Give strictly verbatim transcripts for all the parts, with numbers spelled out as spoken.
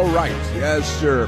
All right. Yes, sir.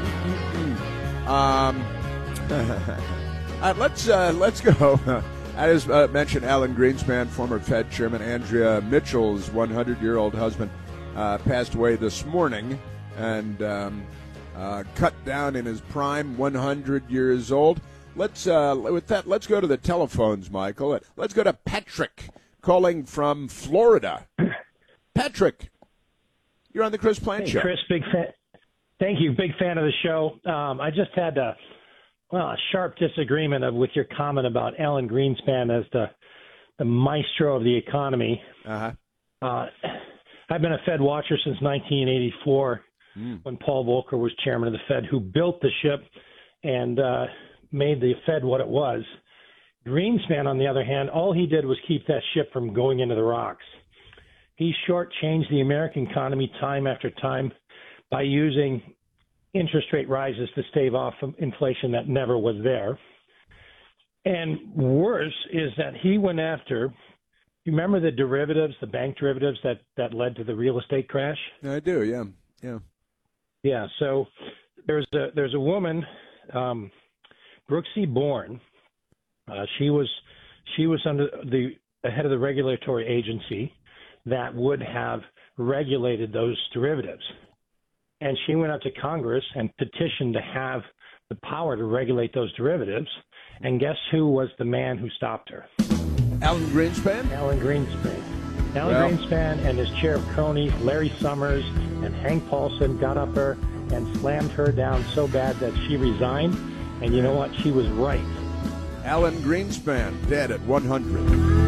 Um, uh, let's uh, let's go. I just uh, mentioned Alan Greenspan, former Fed Chairman. Andrea Mitchell's one hundred year old husband uh, passed away this morning and um, uh, cut down in his prime, one hundred years old. Let's uh, with that. Let's go to the telephones, Michael. Let's go to Patrick calling from Florida. Patrick, you're on the Chris Plante hey, Show. Chris, big fan. Thank you, big fan of the show. Um, I just had a well a sharp disagreement of, with your comment about Alan Greenspan as the the maestro of the economy. Uh-huh. Uh, I've been a Fed watcher since nineteen eighty-four, mm. when Paul Volcker was chairman of the Fed, who built the ship and uh, made the Fed what it was. Greenspan, on the other hand, all he did was keep that ship from going into the rocks. He shortchanged the American economy time after time by using interest rate rises to stave off inflation that never was there. And worse is that he went after, you remember the derivatives, the bank derivatives that, that led to the real estate crash? I do, yeah, yeah. Yeah, so there's a, there's a woman, um, Brooksy Bourne. Uh, she was she was under the, the head of the regulatory agency that would have regulated those derivatives. And she went out to Congress and petitioned to have the power to regulate those derivatives. And guess who was the man who stopped her? Alan Greenspan? Alan Greenspan. Alan well. Greenspan and his chair of cronies, Larry Summers and Hank Paulson, got up her and slammed her down so bad that she resigned. And you know what? She was right. Alan Greenspan, dead at one hundred.